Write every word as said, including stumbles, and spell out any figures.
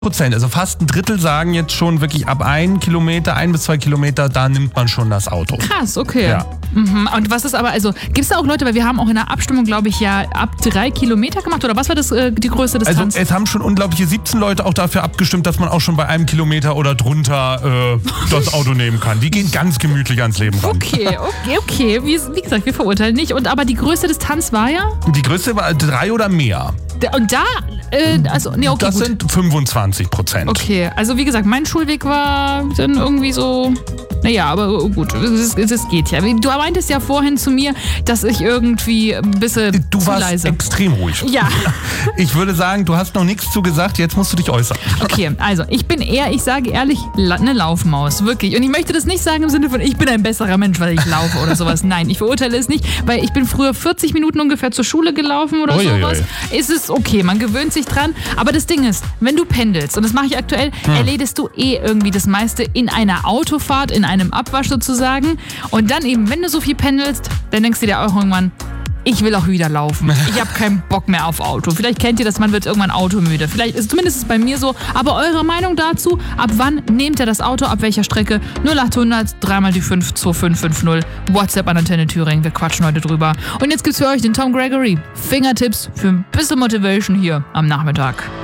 Prozent, also fast ein Drittel sagen jetzt schon wirklich ab ein Kilometer, ein bis zwei Kilometer, da nimmt man schon das Auto. Krass, okay. Ja. Mhm. Und was ist aber, also gibt es da auch Leute, weil wir haben auch in der Abstimmung, glaube ich, ja ab drei Kilometer gemacht, oder was war das, äh, die größte Distanz? Also es haben schon unglaubliche siebzehn Leute auch dafür abgestimmt, dass man auch schon bei einem Kilometer oder drunter äh, das Auto nehmen kann. Die gehen ganz gemütlich ans Leben ran. Okay, okay, okay. Wie, wie gesagt, wir verurteilen nicht. Und aber die größte Distanz war ja? Die größte war drei oder mehr. Und da, äh, also, nee, okay, Das gut. sind fünfundzwanzig Prozent. Okay, also wie gesagt, mein Schulweg war dann irgendwie so, naja, aber gut, es, es geht ja. Du meintest ja vorhin zu mir, dass ich irgendwie ein bisschen Du zu warst leise. extrem ruhig. Ja. Ich würde sagen, du hast noch nichts zu gesagt, jetzt musst du dich äußern. Okay, also ich bin eher, ich sage ehrlich, la- eine Laufmaus, wirklich. Und ich möchte das nicht sagen im Sinne von, ich bin ein besserer Mensch, weil ich laufe oder sowas. Nein, ich verurteile es nicht, weil ich bin früher vierzig Minuten ungefähr zur Schule gelaufen oder Uiuiui. sowas. Ist es okay, man gewöhnt sich dran. Aber das Ding ist, wenn du pendelst, und das mache ich aktuell, Hm. erledigst du eh irgendwie das meiste in einer Autofahrt, in einem Abwasch sozusagen. Und dann eben, wenn du so viel pendelst, dann denkst du dir auch irgendwann, ich will auch wieder laufen. Ich habe keinen Bock mehr auf Auto. Vielleicht kennt ihr das, man wird irgendwann automüde. Vielleicht ist zumindest ist es bei mir so. Aber eure Meinung dazu? Ab wann nehmt ihr das Auto? Ab welcher Strecke? null achthundert, dreimal die fünf, zwei fünf fünf null. WhatsApp an Antenne Thüringen. Wir quatschen heute drüber. Und jetzt gibt's für euch den Tom Gregory. Fingertipps für ein bisschen Motivation hier am Nachmittag.